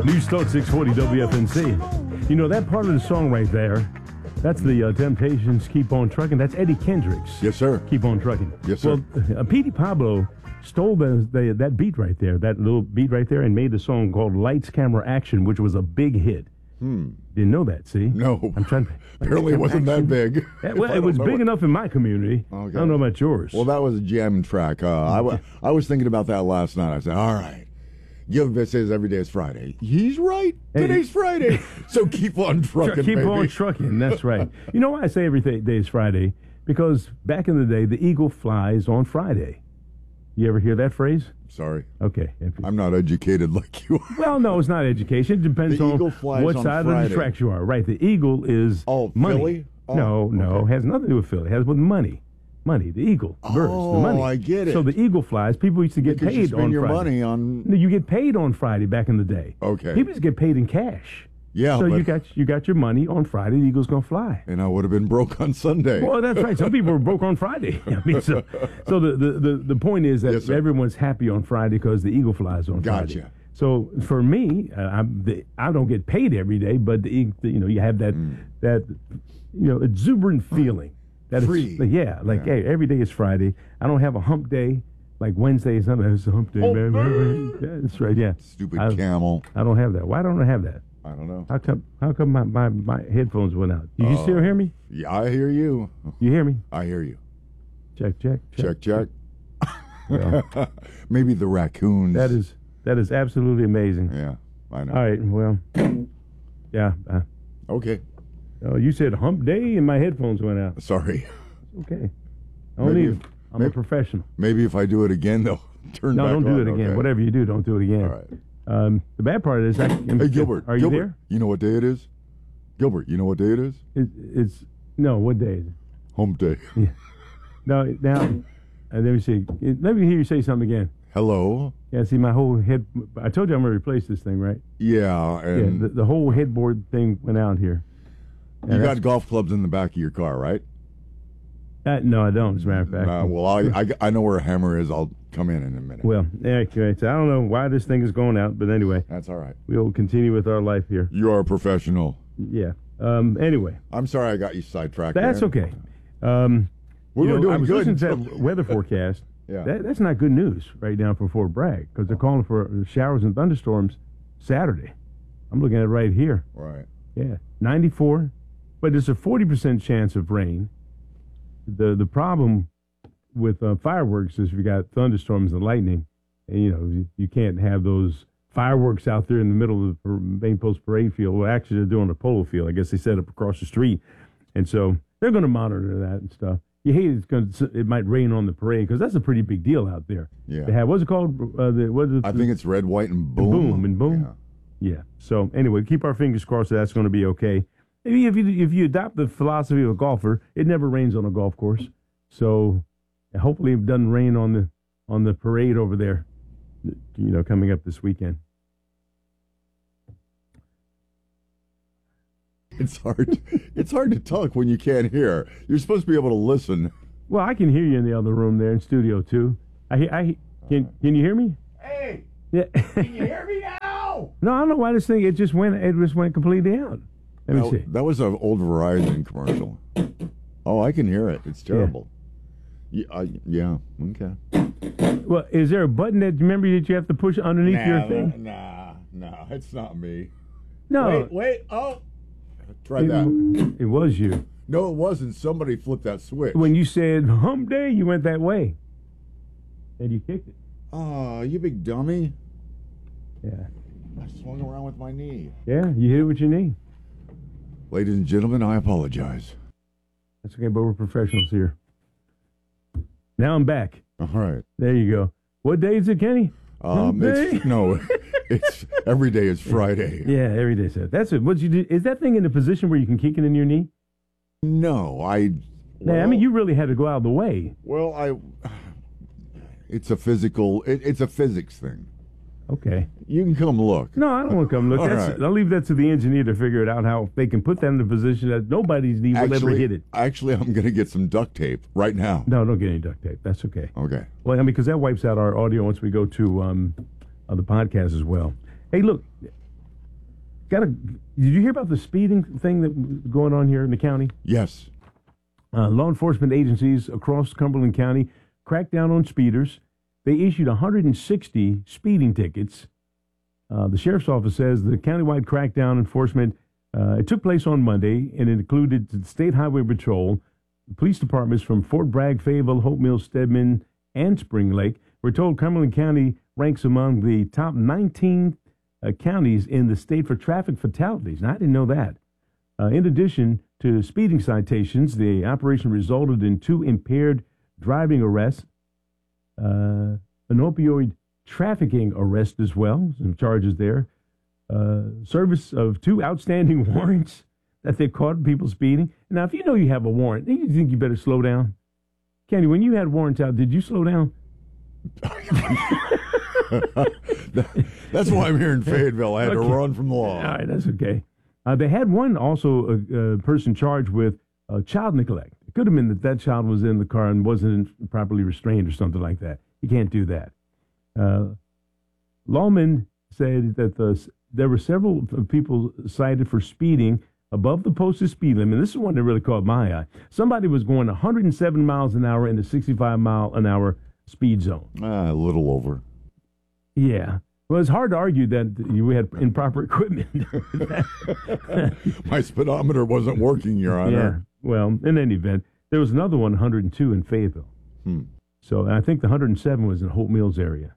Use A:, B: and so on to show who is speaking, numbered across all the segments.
A: News Talk 640 WFNC. You know, that part of the song right there, that's the Temptations' Keep On Trucking. That's Eddie Kendricks.
B: Yes, sir.
A: Keep On Trucking.
B: Yes, sir.
A: Well, Petey Pablo stole that beat right there, that little beat right there, and made the song called Lights, Camera, Action, which was a big hit. Didn't know that, see?
B: No.
A: I'm trying to...
B: Apparently it wasn't that big.
A: Well, it was big enough in my community.
B: Okay.
A: I don't know about yours.
B: Well, that was a jamming track. I was thinking about that last night. I said, all right. Gilbert says every day is Friday. He's right. Today's Friday. So keep on trucking,
A: Keep
B: baby.
A: on trucking. That's right. You know why I say every day is Friday? Because back in the day, the eagle flies on Friday. You ever hear that phrase?
B: Sorry.
A: Okay.
B: I'm not educated like you are.
A: Well, no, it's not education. It depends
B: The
A: on
B: eagle flies
A: what
B: on
A: side
B: Friday.
A: of the tracks you are. Right. The eagle is money.
B: Philly? Oh,
A: No.
B: okay.
A: It has nothing to do with Philly. It has with money. Money. The eagle. Birds. The money.
B: I get it.
A: So the eagle flies. People used to get
B: Because you
A: paid
B: spend
A: on
B: your
A: Friday.
B: money on...
A: No, you get paid on Friday back in the day.
B: Okay.
A: People used to get paid in cash.
B: Yeah,
A: So
B: but...
A: you got your money on Friday. The eagle's gonna fly.
B: And I would have been broke on Sunday.
A: Well, that's right. Some people were broke on Friday. I mean, so the point is that
B: Yes, sir.
A: everyone's happy on Friday because the eagle flies on Friday.
B: Gotcha.
A: So for me, I don't get paid every day, but you have that exuberant feeling that
B: Free.
A: Hey, every day is Friday. I don't have a hump day like Wednesday is something. It's a hump day, man. Yeah, that's right. Yeah.
B: Stupid camel.
A: I don't have that. Why don't I have that?
B: I don't know.
A: How come my headphones went out? Did you still hear me?
B: Yeah, I hear you.
A: You hear me?
B: I hear you.
A: Check.
B: Check.
A: Well,
B: Maybe the raccoons.
A: that is absolutely amazing.
B: Yeah, I know.
A: All right, well, yeah.
B: Okay.
A: You said hump day and my headphones went out.
B: Sorry.
A: Okay. I don't need them. I'm a professional.
B: Maybe if I do it again, they'll turn back on.
A: No, don't do it again.
B: Okay.
A: Whatever you do, don't do it again.
B: All right.
A: The bad part is...
B: Hey, Gilbert.
A: Are you
B: Gilbert,
A: there?
B: You know what day it is? Gilbert, you know what day it is?
A: No, what day is it?
B: Hump day.
A: Yeah. No, now, let me see. Let me hear you say something again.
B: Hello?
A: Yeah, see, my whole head... I told you I'm going to replace this thing, right?
B: Yeah, and
A: Yeah, the whole headboard thing went out here.
B: you got golf clubs in the back of your car, right?
A: No, I don't, as a matter of fact.
B: Well, I know where a hammer is. I'll come in a minute.
A: Well, anyway, so I don't know why this thing is going out, but anyway,
B: That's all right.
A: we'll continue with our life here.
B: You are a professional.
A: Yeah. Anyway,
B: I'm sorry I got you sidetracked.
A: that's
B: there.
A: okay.
B: We were doing
A: I was
B: good.
A: listening to that weather forecast.
B: Yeah.
A: That's not good news right now for Fort Bragg because they're calling for showers and thunderstorms Saturday. I'm looking at it right here.
B: Right.
A: Yeah, 94, but there's a 40% chance of rain. The problem with fireworks is you got thunderstorms and lightning, and you can't have those fireworks out there in the middle of the main post parade field. Well, actually, they're doing a polo field. I guess they set up across the street, and so they're going to monitor that and stuff. You hate it might rain on the parade because that's a pretty big deal out there.
B: Yeah.
A: They have what's it called?
B: I think it's red, white, and boom.
A: Boom and boom. Yeah. So anyway, keep our fingers crossed that that's going to be okay. If you adopt the philosophy of a golfer, it never rains on a golf course. So hopefully it doesn't rain on the parade over there, coming up this weekend.
B: It's hard to talk when you can't hear. You're supposed to be able to listen.
A: Well, I can hear you in the other room there in studio too. Can you hear me?
B: Hey,
A: Yeah.
B: can you hear me now?
A: No, I don't know why this thing it just went completely out. Let me see.
B: That was an old Verizon commercial. Oh, I can hear it. It's terrible. Yeah. Okay.
A: Well, is there a button that you have to push underneath your thing?
B: Nah, it's not me.
A: No.
B: Wait. Oh, try that.
A: It was you.
B: No, it wasn't. Somebody flipped that switch.
A: When you said hump day, you went that way. And you kicked it.
B: Oh, you big dummy.
A: Yeah.
B: I swung around with my knee.
A: Yeah, you hit it with your knee.
B: Ladies and gentlemen, I apologize.
A: That's okay, but we're professionals here. Now I'm back.
B: All right.
A: There you go. What day is it, Kenny?
B: It's every day is Friday.
A: Yeah, every day. So that's it. What you do? Is that thing in a position where you can kick it in your knee?
B: No,
A: You really had to go out of the way.
B: Well, it's a physics thing.
A: Okay.
B: You can come look.
A: No, I don't want to come look.
B: All right.
A: I'll leave that to the engineer to figure it out how they can put that in a position that nobody's knee will ever hit it.
B: Actually, I'm going to get some duct tape right now.
A: No, don't get any duct tape. That's okay.
B: Okay.
A: Well, because that wipes out our audio once we go to the podcast as well. Hey, look, Did you hear about the speeding thing that was going on here in the county?
B: Yes.
A: Law enforcement agencies across Cumberland County cracked down on speeders. They issued 160 speeding tickets. The sheriff's office says the countywide crackdown enforcement it took place on Monday, and it included the State Highway Patrol, police departments from Fort Bragg, Fayetteville, Hope Mills, Stedman, and Spring Lake. We're told Cumberland County ranks among the top 19 counties in the state for traffic fatalities. Now, I didn't know that. In addition to speeding citations, the operation resulted in 2 impaired driving arrests, an opioid trafficking arrest as well, some charges there, service of 2 outstanding warrants that they caught people speeding. Now, if you know you have a warrant, you think you better slow down. Kenny, when you had warrants out, did you slow down?
B: That's why I'm here in Fayetteville. I had to run from the law.
A: All right, that's okay. They had one also a person charged with child neglect. It could have been that child was in the car and wasn't properly restrained or something like that. You can't do that. Lawmen said that there were several people cited for speeding above the posted speed limit. This is one that really caught my eye. Somebody was going 107 miles an hour in the 65-mile-an-hour speed zone.
B: A little over.
A: Yeah. Well, it's hard to argue that we had improper equipment.
B: My speedometer wasn't working, Your Honor.
A: Yeah. Well, in any event, there was another one, 102 in Fayetteville. So I think the 107 was in Hope Mills area.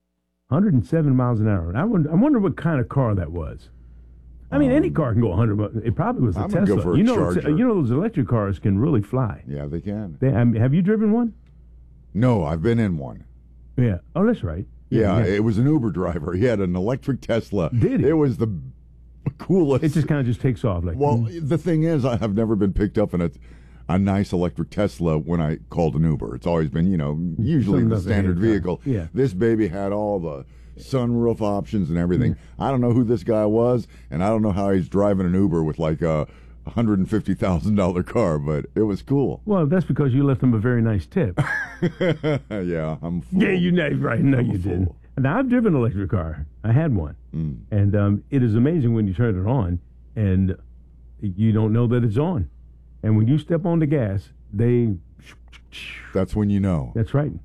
A: 107 miles an hour. And I wonder what kind of car that was. I mean, any car can go 100, but it probably was a Tesla.
B: Go for a Charger.
A: You know, those electric cars can really fly.
B: Yeah, they can.
A: Have you driven one?
B: No, I've been in one.
A: Yeah. Oh, that's right.
B: Yeah, it was an Uber driver. He had an electric Tesla.
A: Did he?
B: It was the coolest.
A: It just kind of just takes off.
B: The thing is, I have never been picked up in a nice electric Tesla when I called an Uber. It's always been, usually the standard vehicle.
A: Yeah.
B: This baby had all the sunroof options and everything. I don't know who this guy was, and I don't know how he's driving an Uber with like a $150,000 car, but it was cool.
A: Well, that's because you left him a very nice tip.
B: Yeah, I'm full.
A: Yeah, you know, right? No, you didn't. Now, I've driven an electric car. I had one. And it is amazing when you turn it on and you don't know that it's on. And when you step on the gas,
B: that's when you know.
A: That's right.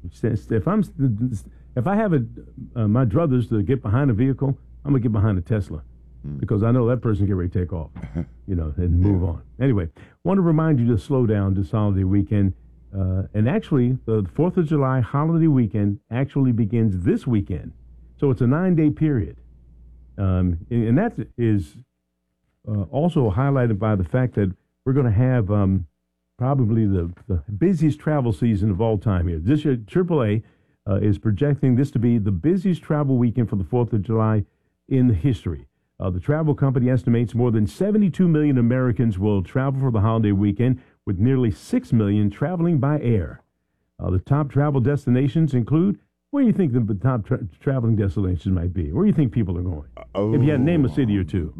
A: If I have my druthers to get behind a vehicle, I'm going to get behind a Tesla. Because I know that person get ready to take off, and move on. Anyway, want to remind you to slow down this holiday weekend. And actually, the 4th of July holiday weekend actually begins this weekend. So it's a 9-day period. And that is also highlighted by the fact that we're going to have probably the busiest travel season of all time here. This year, AAA is projecting this to be the busiest travel weekend for the 4th of July in history. The travel company estimates more than 72 million Americans will travel for the holiday weekend, with nearly 6 million traveling by air. The top travel destinations include, where do you think the top traveling destinations might be? Where do you think people are going? If you had to name a city or two.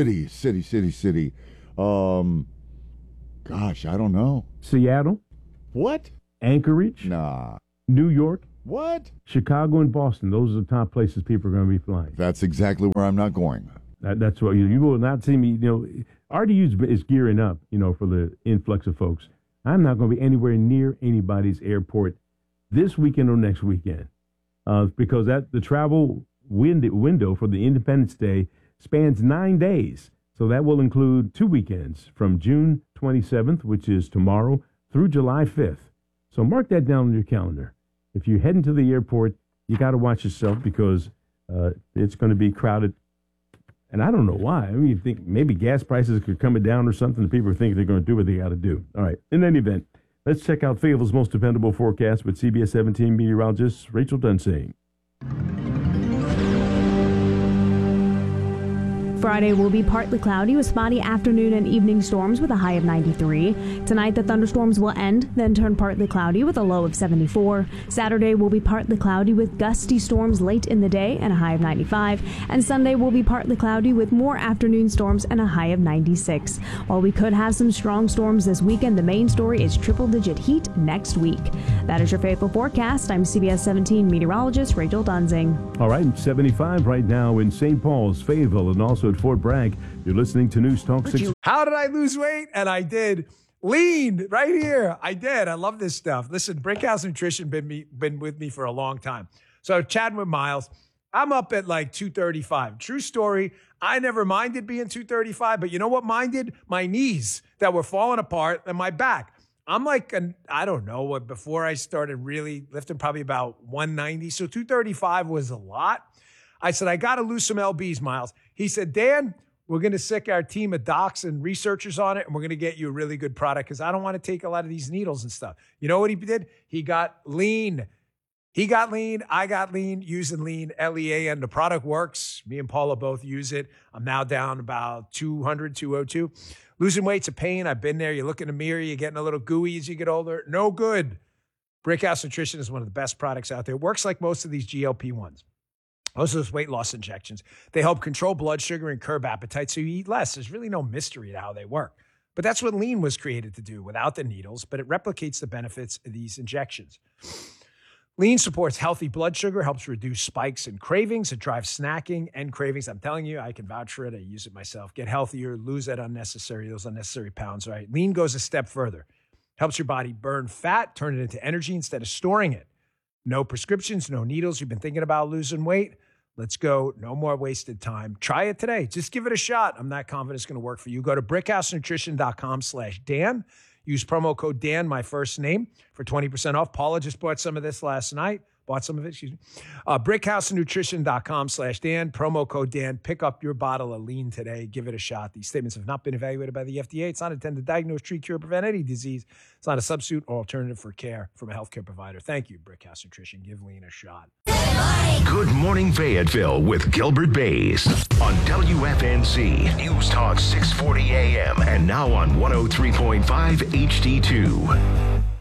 B: City. Gosh, I don't know.
A: Seattle?
B: What?
A: Anchorage?
B: Nah.
A: New York?
B: What?
A: Chicago and Boston. Those are the top places people are going to be flying.
B: That's exactly where I'm not going.
A: That's what you will not see me. RDU is gearing up, for the influx of folks. I'm not going to be anywhere near anybody's airport this weekend or next weekend, because the travel window for the Independence Day spans 9 days. So that will include 2 weekends from June 27th, which is tomorrow, through July 5th. So mark that down on your calendar. If you're heading to the airport, you got to watch yourself because it's going to be crowded. And I don't know why. I mean, you think maybe gas prices could come down or something, and people are thinking they're going to do what they got to do. All right. In any event, let's check out Fayetteville's most dependable forecast with CBS 17 meteorologist Rachel Dunsing.
C: Friday will be partly cloudy with spotty afternoon and evening storms with a high of 93. Tonight, the thunderstorms will end, then turn partly cloudy with a low of 74. Saturday will be partly cloudy with gusty storms late in the day and a high of 95. And Sunday will be partly cloudy with more afternoon storms and a high of 96. While we could have some strong storms this weekend, the main story is triple-digit heat next week. That is your Fayetteville forecast. I'm CBS 17 meteorologist Rachel Dunsing.
A: All right, 75 right now in St. Paul's, Fayetteville, and also Also at Fort Bragg, you're listening to News Talk 6.
D: How did I lose weight? And I did. Lean right here. I did. I love this stuff. Listen, Brickhouse Nutrition been with me for a long time. So chatting with Miles, I'm up at like 235. True story. I never minded being 235, but you know what minded? My knees that were falling apart and my back. I'm like, I don't know what, before I started really lifting, probably about 190. So 235 was a lot. I said, I got to lose some LBs, Miles. He said, Dan, we're going to sick our team of docs and researchers on it, and we're going to get you a really good product because I don't want to take a lot of these needles and stuff. You know what he did? He got lean. He got lean. I got lean using lean, LEAN. The product works. Me and Paula both use it. I'm now down about 200, 202. Losing weight's a pain. I've been there. You look in the mirror, you're getting a little gooey as you get older. No good. Brickhouse Nutrition is one of the best products out there. It works like most of these GLP-1s. Most of those weight loss injections. They help control blood sugar and curb appetite so you eat less. There's really no mystery to how they work. But that's what lean was created to do without the needles, but it replicates the benefits of these injections. Lean supports healthy blood sugar, helps reduce spikes and cravings. It drives snacking and cravings. I'm telling you, I can vouch for it. I use it myself. Get healthier, lose those unnecessary pounds, right? Lean goes a step further. Helps your body burn fat, turn it into energy instead of storing it. No prescriptions, no needles. You've been thinking about losing weight? Let's go. No more wasted time. Try it today. Just give it a shot. I'm not confident it's going to work for you. Go to brickhousenutrition.com/Dan. Use promo code Dan, my first name, for 20% off. Paula just bought some of this last night. Brickhousenutrition.com/Dan. Promo code Dan. Pick up your bottle of lean today. Give it a shot. These statements have not been evaluated by the FDA. It's not intended to diagnose, treat, cure, or prevent any disease. It's not a substitute or alternative for care from a healthcare provider. Thank you, Brickhouse Nutrition. Give lean a shot.
E: Good morning, Fayetteville with Gilbert Bays on WFNZ News Talk 640 AM and now on 103.5 HD2.